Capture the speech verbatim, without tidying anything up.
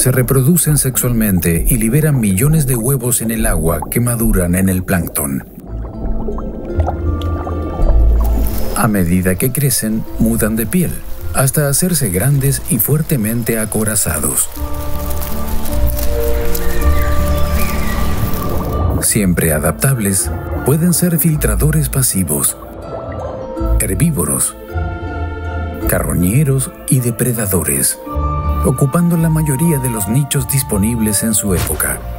Se reproducen sexualmente y liberan millones de huevos en el agua que maduran en el plancton. A medida que crecen, mudan de piel, hasta hacerse grandes y fuertemente acorazados. Siempre adaptables, pueden ser filtradores pasivos, herbívoros, carroñeros y depredadores, ocupando la mayoría de los nichos disponibles en su época.